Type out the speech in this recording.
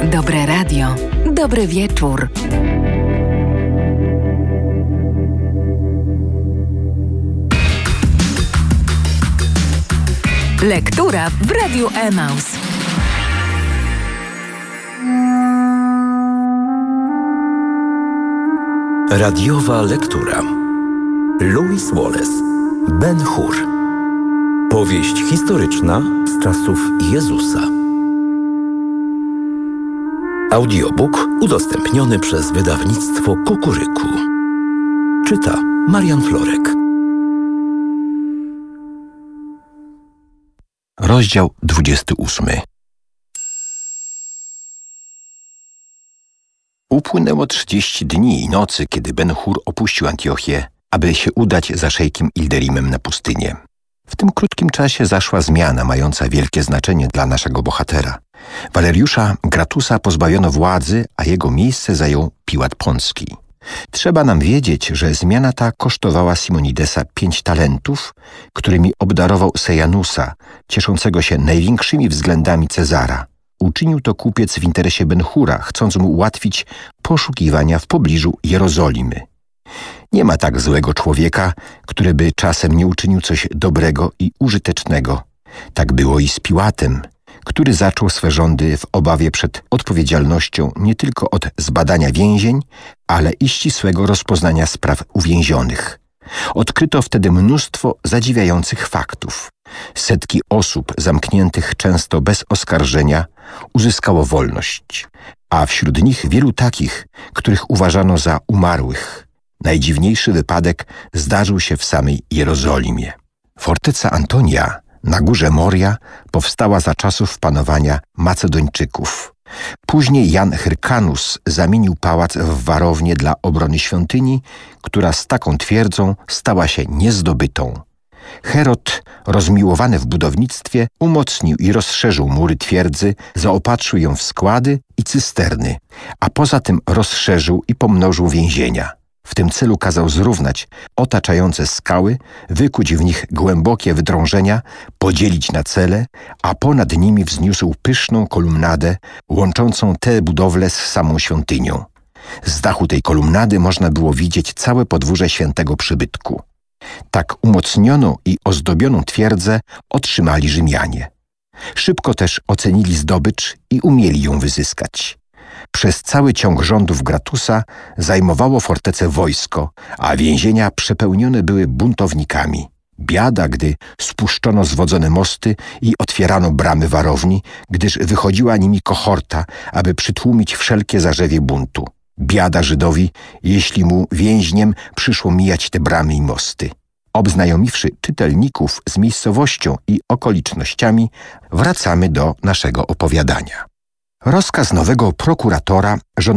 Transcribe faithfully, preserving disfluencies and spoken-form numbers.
Dobre radio. Dobry wieczór. Lektura w Radiu Emaus. Radiowa lektura. Lewis Wallace. Ben-Hur. Powieść historyczna z czasów Jezusa. Audiobook udostępniony przez wydawnictwo Kukuryku. Czyta Marian Florek. Rozdział dwudziesty ósmy. Upłynęło trzydzieści dni i nocy, kiedy Ben-Hur opuścił Antiochię, aby się udać za szejkiem Ilderimem na pustynię. W tym krótkim czasie zaszła zmiana mająca wielkie znaczenie dla naszego bohatera. Waleriusza Gratusa pozbawiono władzy, a jego miejsce zajął Piłat Poncki. Trzeba nam wiedzieć, że zmiana ta kosztowała Simonidesa pięć talentów, którymi obdarował Sejanusa, cieszącego się największymi względami Cezara. Uczynił to kupiec w interesie Ben-Hura, chcąc mu ułatwić poszukiwania w pobliżu Jerozolimy. Nie ma tak złego człowieka, który by czasem nie uczynił coś dobrego i użytecznego. Tak było i z Piłatem, który zaczął swe rządy w obawie przed odpowiedzialnością nie tylko od zbadania więzień, ale i ścisłego rozpoznania spraw uwięzionych. Odkryto wtedy mnóstwo zadziwiających faktów. Setki osób zamkniętych często bez oskarżenia uzyskało wolność, a wśród nich wielu takich, których uważano za umarłych. Najdziwniejszy wypadek zdarzył się w samej Jerozolimie. Forteca Antonia na górze Moria powstała za czasów panowania Macedończyków. Później Jan Hyrkanus zamienił pałac w warownię dla obrony świątyni, która z taką twierdzą stała się niezdobytą. Herod, rozmiłowany w budownictwie, umocnił i rozszerzył mury twierdzy, zaopatrzył ją w składy i cysterny, a poza tym rozszerzył i pomnożył więzienia. W tym celu kazał zrównać otaczające skały, wykuć w nich głębokie wydrążenia, podzielić na cele, a ponad nimi wzniósł pyszną kolumnadę łączącą te budowle z samą świątynią. Z dachu tej kolumnady można było widzieć całe podwórze świętego przybytku. Tak umocnioną i ozdobioną twierdzę otrzymali Rzymianie. Szybko też ocenili zdobycz i umieli ją wyzyskać. Przez cały ciąg rządów Gratusa zajmowało fortecę wojsko, a więzienia przepełnione były buntownikami. Biada, gdy spuszczono zwodzone mosty i otwierano bramy warowni, gdyż wychodziła nimi kohorta, aby przytłumić wszelkie zarzewie buntu. Biada Żydowi, jeśli mu więźniem przyszło mijać te bramy i mosty. Obznajomiwszy czytelników z miejscowością i okolicznościami, wracamy do naszego opowiadania. Rozkaz nowego prokuratora